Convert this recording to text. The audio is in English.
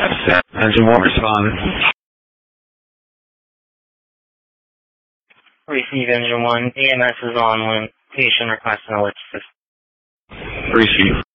Engine 1 responded. Receive Engine 1. EMS is on when patient requests an electric. Receive.